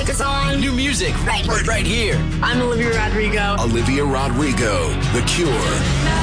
It's on. New music right here. I'm Olivia Rodrigo. Olivia Rodrigo, The Cure.